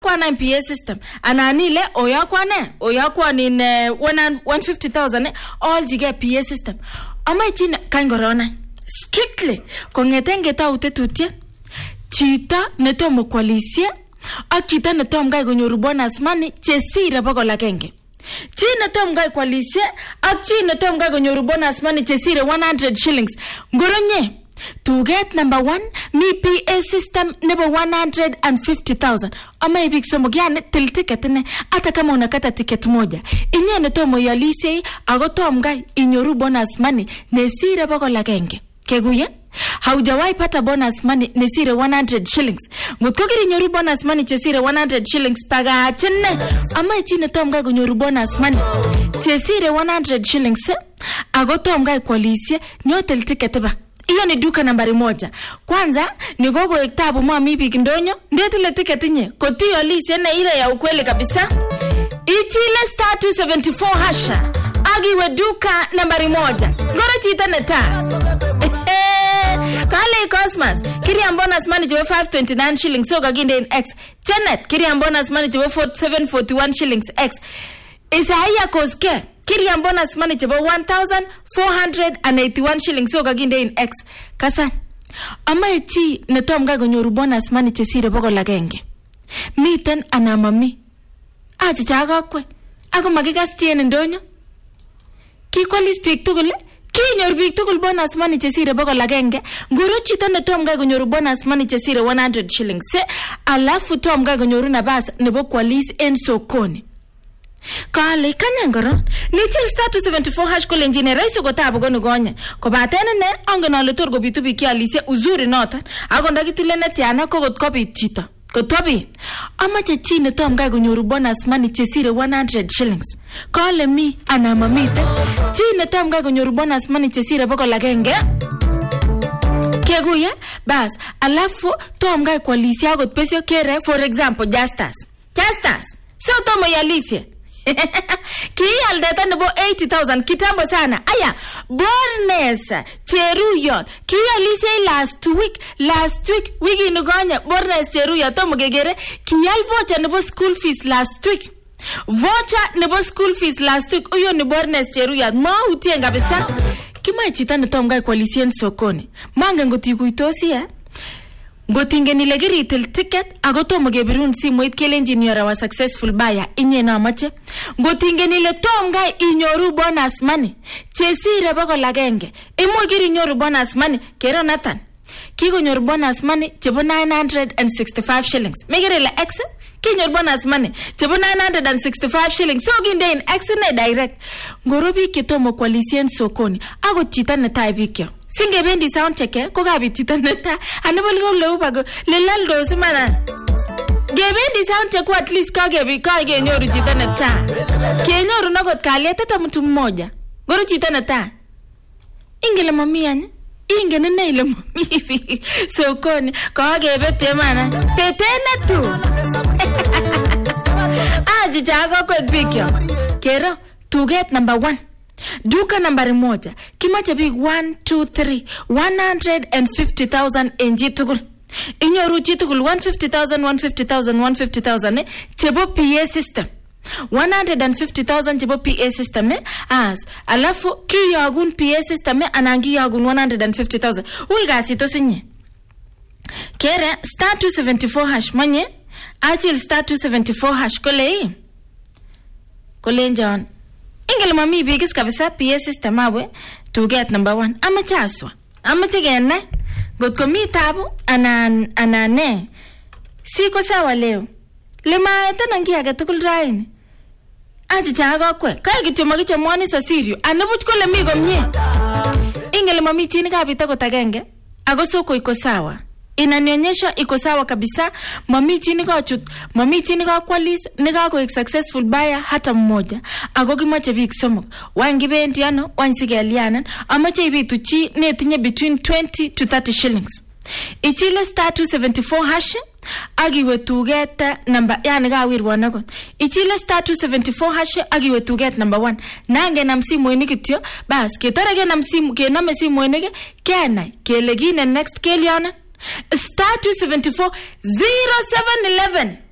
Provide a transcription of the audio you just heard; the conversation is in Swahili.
oyakwana PA system ananile oyakwana in 150,000 all jige PA system ama china kangorona strictly kongeten taute tutye chita netomo kwalisie ak chita netom gai konyoru bonus money chesire bokol agenge. Chi netom gai kwalisie ak chi netom gai konyoru bonus money chesire 100 shillings. Ngoronye tuget number 1 mi PA system nebo 150,000. Ama ibik somok yani til ticket ne hata kama unakata ticket moja. Inye netomo yalise ako tom gai inyoru bonus money nesire bokol agenge. Keguye haujawai pata bonus money nesire 100 shillings. Ngotko kiri nyoru bonus money chesire 100 shillings paga chenne. Ama chine tom gai kunyoru bonus money chesire 100 shillings ako tom gai kwalisie nyotel ticket ba. Iyo ni duka nambari 1. Kwanza ni gogo ektabu mami bikindonyo ndetile ticket nye kotiyo lisi ene ile ya ukweli kabisa. Ichile star 274 hasha agiwe duka nambari 1. Ngoro chita neta Kale Cosmas kiri bonus money jiwe 529 shillings so gaginde in X. Janet kiri bonus money jiwe 741 shillings X. Isaiah Koske kiri bonus money jiwe 1,481 shillings so gaginde in X. Kasa ama ichi netom gai konyoru bonus money chesire bokol agenge. Miten anamami achichaga kwe ako magikas chien ndonyo kikwalis biik tugul kinyor biik tugul bonus money chesire bokol agenge. Ngoro chito netom gai konyoru bonus money chesire 100 shillings alafu tom gai konyoru nabas nebo kwalis en sokoni. Kale kanyangoro nichil star 274 hash kole engineer raiso kotabu gonu gonye kobatene ne angen ale tor go bitu biki alise uzuri notan ako ndakitulene tiana ko got kopit chito kotobi amache chi netom gai konyoru bonus money chesire 100 shillings. Kale mi anamamite chi netom gai konyoru bonus money chesire bokol agenge. Keguye bas alafu tom gai kwalisia got pesio kere for example Justas so tomo yalisie Kiyal data nebo 80,000 kitambo sana. Aya, Bornes Cheruyot kiyalise last week wiki nugonya Bornes Cheruyot tomo gegere kiyal voucher nebo school fees last week. Uyo ni Bornes Cheruyot mautie kabisa. Kima chita netom gai kwalisien sokoni. Manga ngotikuitosi Ngotingeni legiri til ticket agotomo gebirun simoit kele engineer wa successful buyer inye na mache. Ngotingeni le tom gai inyoru bonus money chesire bokol agenge. Imo giri inyoru bonus money kero Nathan. Kiko nyoru bonus money chebo 965 shillings. Megere le X kinyor bonus money chebo 965 shillings. So ginde in X ne direct. Ngorobi kitomo kwalisien sokoni ago chita netai bikyo. Singe bendi sound check ko gabi chita neta anebol go leu bago le laldo simana. Gebendi sound check at least ka gebi ka genyoru chita neta. Kenyoru nagot kalieta ta mtu mmoja. Goro chita neta. Ingele mamianya ingene na ile mami sokoni ka gebete mana tetene tu. Aji jago ko bikyo. Kero tuget number 1. Duka nambari 1 kimache big 1 2 3 150,000 enji tugul. Inyoru chitugul 150,000 chebo PA system 150,000 chebo PA system as alafu kiyagun PA system anangi yagun 150,000 uigasito sinye kere star 274 hash manye achil star 274 hash kole njan ingele mami bigis kabisa PA system awe to get number 1 amachaswa amachigena gotko mi tabu anane siko sawa leo lema tanangi agatukul raini aji chago kwe kai kityo magiche mwani sa sirio anabuch kole mi gomye ingele mami chini kabita kotagenge ago soko iko sawa inanionyesha iko sawa kabisa. Mami chini kwa kwalis nika ko successful buyer hata mmoja ago kimache bik somok wangibendi ano wansigelianan amache ibitu chi netinye between 20 to 30 shillings. Ichile star 274 hash agiwe tuget number yani gawirwa nago. Ichile star 274 hash agiwe tuget number 1 nange namsimu inikityo bas ketarage namsimu kename simu inike kenai kelegine next keliana star 274 0711